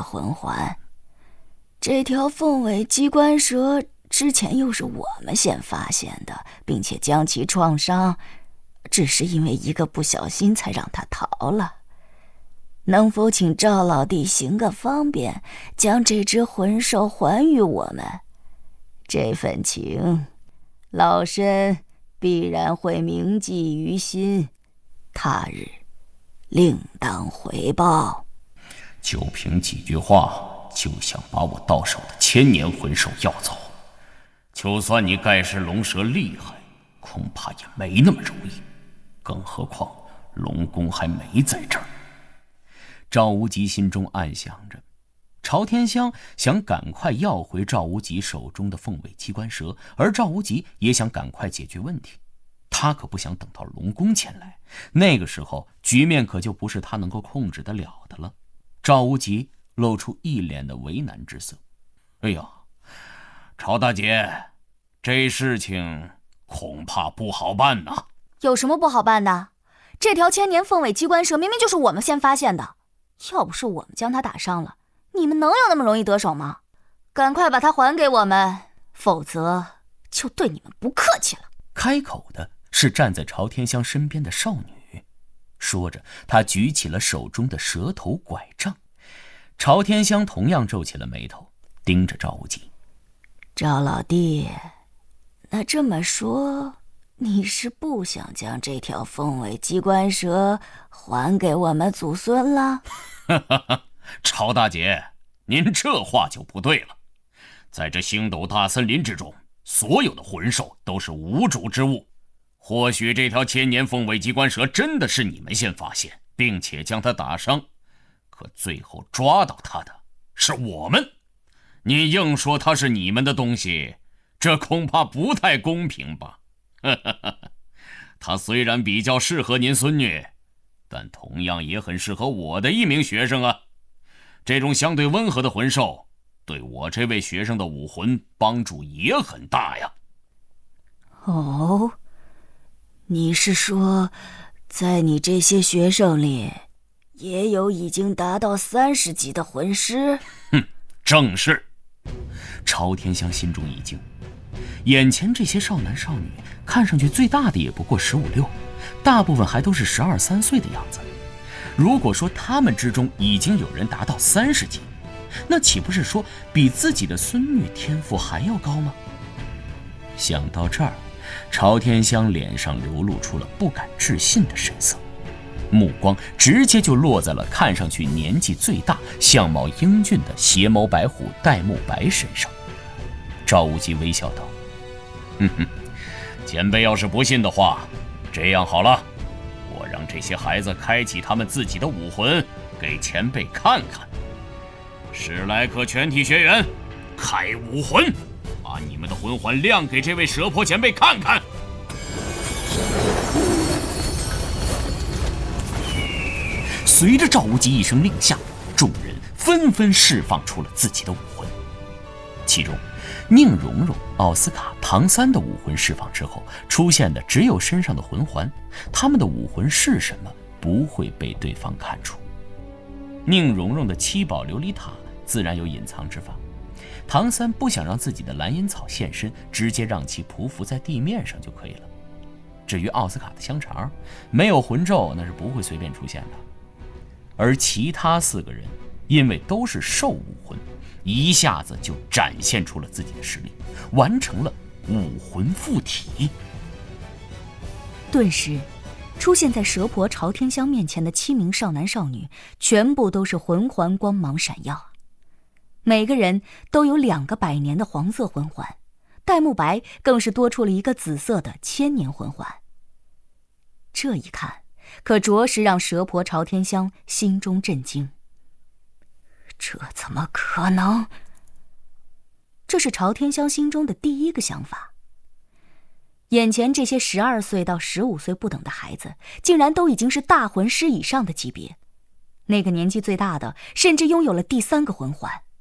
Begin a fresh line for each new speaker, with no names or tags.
魂环。这条凤尾机关蛇之前又是我们先发现的，并且将其创伤，只是因为一个不小心才让它逃了。能否请赵老弟行个方便，将这只魂兽还于我们？这份情，老身必然会铭记于心，他日另当回报。
就凭几句话就想把我到手的千年魂兽要走，就算你盖世龙蛇厉害，恐怕也没那么容易。更何况龙宫还没在这儿。赵无极心中暗想着，朝天香想赶快要回赵无极手中的凤尾机关蛇，而赵无极也想赶快解决问题。他可不想等到龙宫前来，那个时候局面可就不是他能够控制得了的了。赵无极露出一脸的为难之色。哎呀，朝大姐，这事情恐怕不好办呐。
有什么不好办的？这条千年凤尾机关蛇明明就是我们先发现的，要不是我们将它打伤了，你们能有那么容易得手吗？赶快把它还给我们，否则就对你们不客气了。
开口的是站在朝天香身边的少女，说着她举起了手中的蛇头拐杖。朝天香同样皱起了眉头，盯着赵无极。
赵老弟，那这么说，你是不想将这条凤尾机关蛇还给我们祖孙了？
朝大姐，您这话就不对了。在这星斗大森林之中，所有的魂兽都是无主之物。或许这条千年凤尾机关蛇真的是你们先发现，并且将它打伤，可最后抓到它的是我们。你硬说它是你们的东西，这恐怕不太公平吧？它虽然比较适合您孙女，但同样也很适合我的一名学生啊。这种相对温和的魂兽，对我这位学生的武魂帮助也很大呀。
哦，你是说，在你这些学生里，也有已经达到30级的魂师？
正是。朝天香心中一惊，眼前这些少男少女看上去最大的也不过15、16，大部分还都是12、13岁的样子。如果说他们之中已经有人达到30级，那岂不是说比自己的孙女天赋还要高吗？想到这儿，朝天香脸上流露出了不敢置信的神色，目光直接就落在了看上去年纪最大、相貌英俊的邪眸白虎戴沐白身上。赵无极微笑道：前辈要是不信的话，这样好了，我让这些孩子开启他们自己的武魂，给前辈看看。史莱克全体学员，开武魂，把你们的魂环亮给这位蛇婆前辈看看。随着赵无极一声令下，众人纷纷释放出了自己的武魂。其中宁荣荣、奥斯卡、唐三的武魂释放之后，出现的只有身上的魂环，他们的武魂是什么不会被对方看出。宁荣荣的七宝琉璃塔自然有隐藏之法，唐三不想让自己的蓝银草现身，直接让其匍匐在地面上就可以了。至于奥斯卡的香肠，没有魂咒那是不会随便出现的。而其他4个人因为都是兽武魂，一下子就展现出了自己的实力，完成了武魂附体。
顿时出现在蛇婆朝天香面前的7名少男少女，全部都是魂环光芒闪耀，每个人都有2个100年的黄色魂环，戴沐白更是多出了一个紫色的千年魂环。这一看，可着实让蛇婆朝天香心中震惊。这怎么可能？这是朝天香心中的第一个想法。眼前这些12岁到15岁不等的孩子，竟然都已经是大魂师以上的级别。那个年纪最大的，甚至拥有了第3个魂环。